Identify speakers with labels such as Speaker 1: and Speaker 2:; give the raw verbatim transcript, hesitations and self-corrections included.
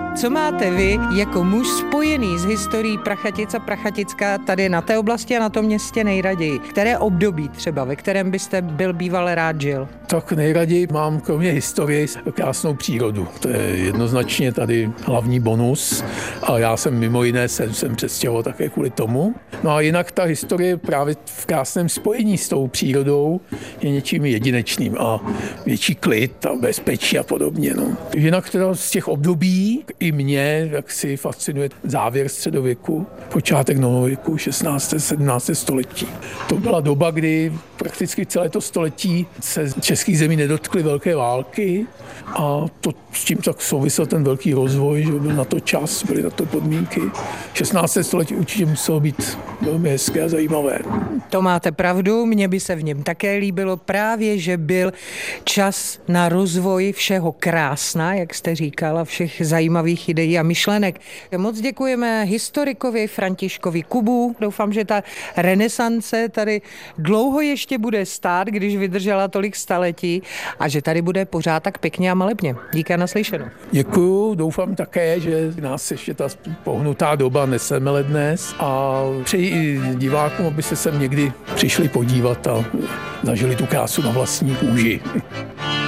Speaker 1: Co máte vy jako muž spojený s historií Prachatic a Prachatická tady na té oblasti a na tom městě nejraději? Které období třeba, ve kterém byste byl býval rád žil?
Speaker 2: Tak nejraději mám kromě historie krásnou přírodu. To je jednoznačně tady hlavní bonus a já jsem mimo jiné jsem, jsem přestěhoval také kvůli tomu. No a jinak ta historie právě v krásném spojení s tou přírodou je něčím jedinečným a větší klid a bezpečí a podobně. No. Jinak teda z těch období i mě, jak si fascinuje závěr středověku, počátek novověku, šestnácté sedmnácté století. To byla doba, kdy prakticky celé to století se českých zemí nedotkly velké války a to s tím tak souvisel ten velký rozvoj, že byl na to čas, byly na to podmínky. šestnácté století určitě muselo být velmi hezké a zajímavé.
Speaker 1: To máte pravdu, mně by se v něm také líbilo právě, že byl čas na rozvoj všeho krásna, jak jste říkala, všech zajímavých ideí a myšlenek. Moc děkujeme historikovi Františkovi Kubu. Doufám, že ta renesance tady dlouho ještě bude stát, když vydržela tolik staletí a že tady bude pořád tak pěkně a malebně. Díky a naslyšenou.
Speaker 2: Děkuju, doufám také, že nás ještě ta pohnutá doba nesemele dnes a přeji i divákům, aby se sem někdy přišli podívat a zažili tu krásu na vlastní kůži.